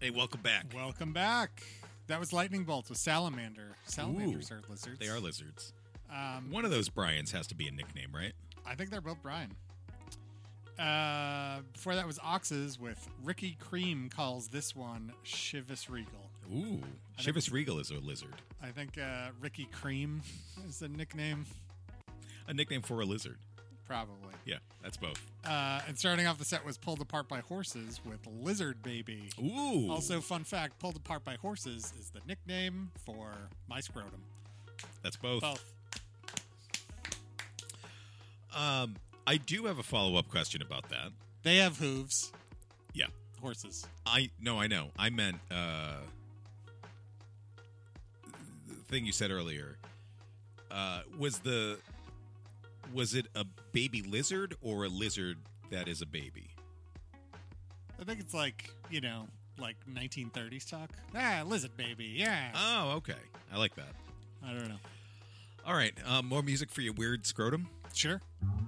Hey, welcome back. Welcome back. That was Lightning Bolts with Salamander. Salamanders are lizards. They are lizards. One of those Bryans has to be a nickname, right? I think they're both Brian. Before that was Oxes with Ricky Cream calls this one Chivas Regal. Ooh. Chivas Regal is a lizard. I think Ricky Cream is the nickname. A nickname for a lizard. Probably. Yeah, that's both. And starting off the set was Pulled Apart by Horses with Lizard Baby. Ooh. Also, fun fact, Pulled Apart by Horses is the nickname for my scrotum. That's both. Both. I do have a follow-up question about that. They have hooves. Yeah. Horses. I know. I meant the thing you said earlier. Was it a baby lizard or a lizard that is a baby? I think it's like 1930s talk. Lizard baby, yeah. Oh, okay. I like that. I don't know. All right. More music for your weird scrotum? Sure.